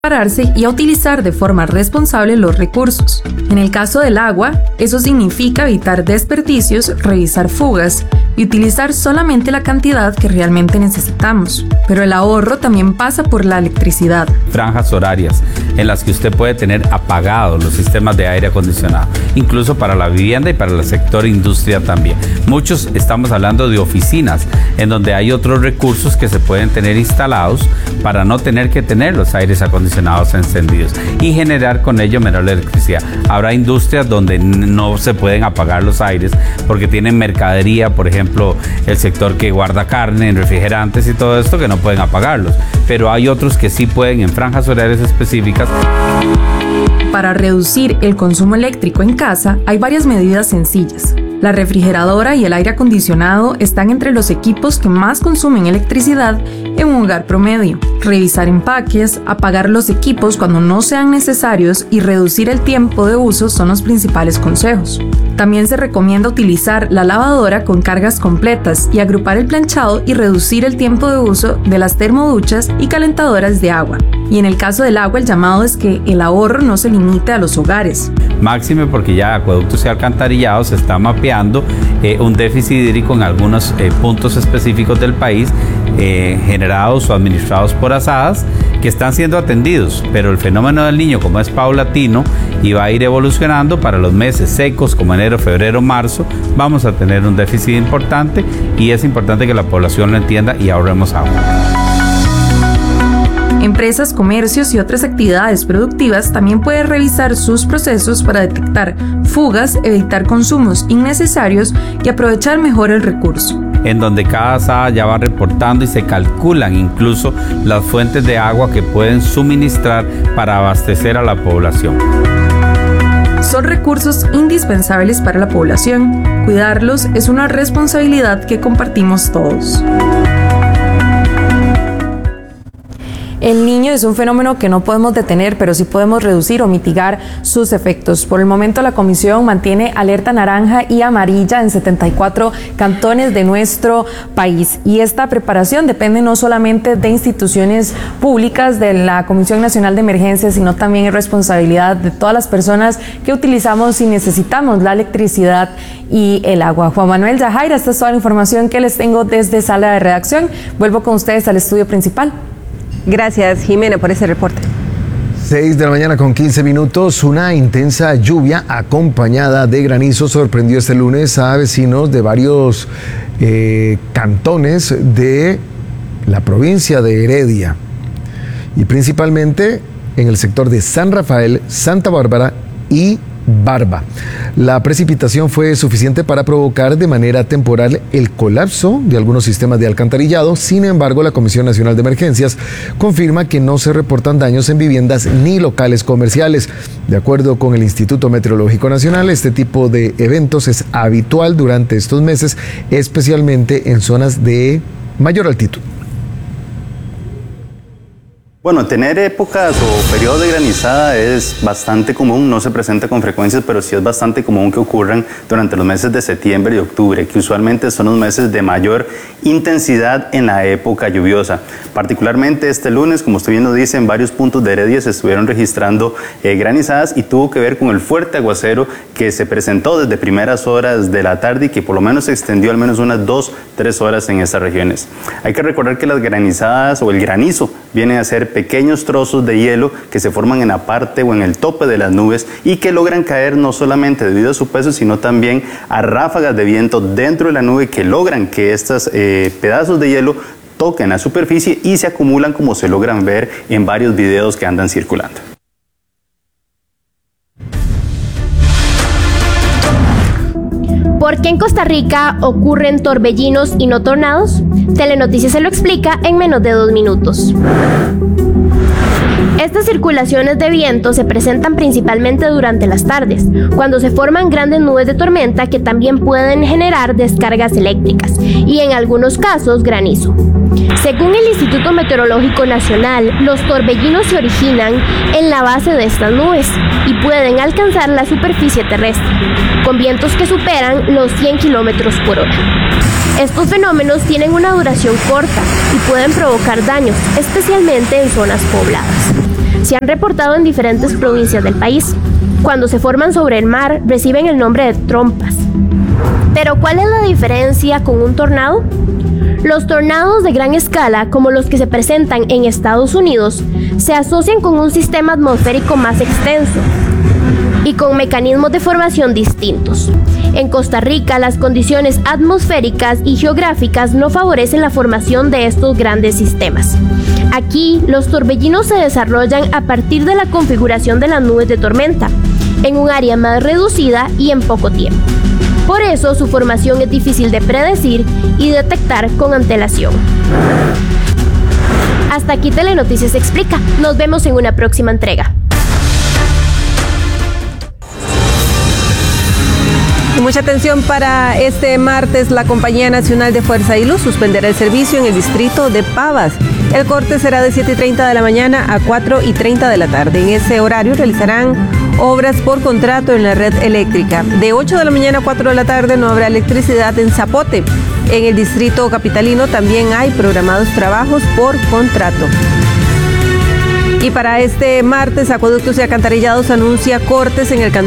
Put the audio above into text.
prepararse y a utilizar de forma responsable los recursos. En el caso del agua, eso significa evitar desperdicios, revisar fugas y utilizar solamente la cantidad que realmente necesitamos. Pero el ahorro también pasa por la electricidad. Franjas horarias en las que usted puede tener apagados los sistemas de aire acondicionado, incluso para la vivienda y para el sector industria también. Muchos estamos hablando de oficinas en donde hay otros recursos que se pueden tener instalados para no tener que tener los aires acondicionados encendidos y generar con ello menor electricidad. Habrá industrias donde no se pueden apagar los aires porque tienen mercadería, por ejemplo, el sector que guarda carne, en refrigerantes y todo esto, que no pueden apagarlos, pero hay otros que sí pueden en franjas horarias específicas. Para reducir el consumo eléctrico en casa, hay varias medidas sencillas. La refrigeradora y el aire acondicionado están entre los equipos que más consumen electricidad en un hogar promedio. Revisar empaques, apagar los equipos cuando no sean necesarios y reducir el tiempo de uso son los principales consejos. También se recomienda utilizar la lavadora con cargas completas y agrupar el planchado y reducir el tiempo de uso de las termoduchas y calentadoras de agua. Y en el caso del agua, el llamado es que el ahorro no se limite a los hogares. Máxime porque ya acueductos y alcantarillados se está mapeando un déficit hídrico en algunos puntos específicos del país, generados o administrados por ASADAS, que están siendo atendidos, pero el fenómeno del Niño, como es paulatino y va a ir evolucionando, para los meses secos como enero, febrero, marzo, vamos a tener un déficit importante y es importante que la población lo entienda y ahorremos agua. Empresas, comercios y otras actividades productivas también pueden revisar sus procesos para detectar fugas, evitar consumos innecesarios y aprovechar mejor el recurso. En donde cada ASADA ya va reportando y se calculan incluso las fuentes de agua que pueden suministrar para abastecer a la población. Son recursos indispensables para la población. Cuidarlos es una responsabilidad que compartimos todos. El Niño es un fenómeno que no podemos detener, pero sí podemos reducir o mitigar sus efectos. Por el momento, la Comisión mantiene alerta naranja y amarilla en 74 cantones de nuestro país. Y esta preparación depende no solamente de instituciones públicas de la Comisión Nacional de Emergencias, sino también es responsabilidad de todas las personas que utilizamos y necesitamos la electricidad y el agua. Juan Manuel Yajaira, esta es toda la información que les tengo desde Sala de Redacción. Vuelvo con ustedes al estudio principal. Gracias, Jimena, por ese reporte. 6 de la mañana con 15 minutos. Una intensa lluvia acompañada de granizo sorprendió este lunes a vecinos de varios cantones de la provincia de Heredia y principalmente en el sector de San Rafael, Santa Bárbara y Barba. La precipitación fue suficiente para provocar de manera temporal el colapso de algunos sistemas de alcantarillado. Sin embargo, la Comisión Nacional de Emergencias confirma que no se reportan daños en viviendas ni locales comerciales. De acuerdo con el Instituto Meteorológico Nacional, este tipo de eventos es habitual durante estos meses, especialmente en zonas de mayor altitud. Bueno, tener épocas o periodos de granizada es bastante común, no se presenta con frecuencias, pero sí es bastante común que ocurran durante los meses de septiembre y octubre, que usualmente son los meses de mayor intensidad en la época lluviosa. Particularmente este lunes, como usted bien lo dice, en varios puntos de Heredia se estuvieron registrando granizadas y tuvo que ver con el fuerte aguacero que se presentó desde primeras horas de la tarde y que por lo menos se extendió al menos unas 2-3 horas en estas regiones. Hay que recordar que las granizadas o el granizo vienen a ser pequeños trozos de hielo que se forman en la parte o en el tope de las nubes y que logran caer no solamente debido a su peso, sino también a ráfagas de viento dentro de la nube que logran que estos pedazos de hielo toquen la superficie y se acumulan, como se logran ver en varios videos que andan circulando. ¿Por qué en Costa Rica ocurren torbellinos y no tornados? Telenoticias se lo explica en menos de 2 minutos. Estas circulaciones de viento se presentan principalmente durante las tardes, cuando se forman grandes nubes de tormenta que también pueden generar descargas eléctricas y en algunos casos granizo. Según el Instituto Meteorológico Nacional, los torbellinos se originan en la base de estas nubes y pueden alcanzar la superficie terrestre, con vientos que superan los 100 kilómetros por hora. Estos fenómenos tienen una duración corta y pueden provocar daños, especialmente en zonas pobladas. Se han reportado en diferentes provincias del país. Cuando se forman sobre el mar, reciben el nombre de trompas. Pero ¿cuál es la diferencia con un tornado? Los tornados de gran escala, como los que se presentan en Estados Unidos, se asocian con un sistema atmosférico más extenso y con mecanismos de formación distintos. En Costa Rica, las condiciones atmosféricas y geográficas no favorecen la formación de estos grandes sistemas. Aquí, los torbellinos se desarrollan a partir de la configuración de las nubes de tormenta, en un área más reducida y en poco tiempo. Por eso, su formación es difícil de predecir y detectar con antelación. Hasta aquí Telenoticias Explica. Nos vemos en una próxima entrega. Y mucha atención para este martes. La Compañía Nacional de Fuerza y Luz suspenderá el servicio en el distrito de Pavas. El corte será de 7:30 de la mañana a 4:30 de la tarde. En ese horario realizarán obras por contrato en la red eléctrica. De 8 de la mañana a 4 de la tarde no habrá electricidad en Zapote. En el distrito capitalino también hay programados trabajos por contrato. Y para este martes, Acueductos y Alcantarillados anuncia cortes en el